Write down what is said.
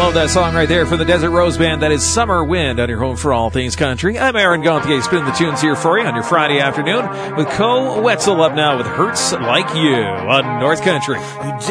Love that song right there for the Desert Rose Band. That is Summer Wind on your home for all things country. I'm Aaron Gonthier, spinning the tunes here for you on your Friday afternoon with Co Wetzel up now with Hurts Like You on North Country.